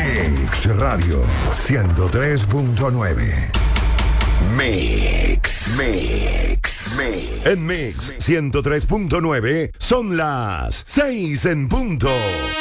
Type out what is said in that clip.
Mix Radio 103.9. Mix. En Mix 103.9 son las 6 en punto.